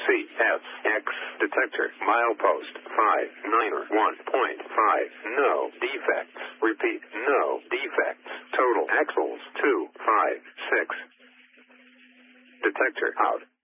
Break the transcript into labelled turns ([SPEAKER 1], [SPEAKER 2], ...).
[SPEAKER 1] CSX detector milepost 591.5. No defects. Repeat, no defects. Total axles 256. Detector out.